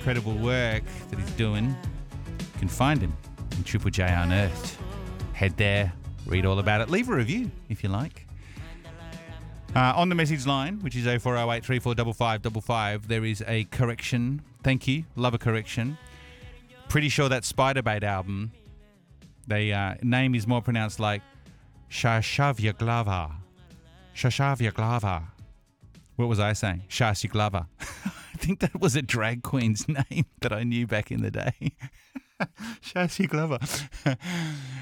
incredible work that he's doing. You can find him in Triple J Unearthed. Head there, read all about it. Leave a review if you like. On the message line, which is 0408 345555, there is a correction. Thank you. Love a correction. Pretty sure that Spiderbait album, the name is more pronounced like Shashavya Glava. Shashavya Glava. What was I saying? Shasi Glava. I think that was a drag queen's name that I knew back in the day. Shasi Glover.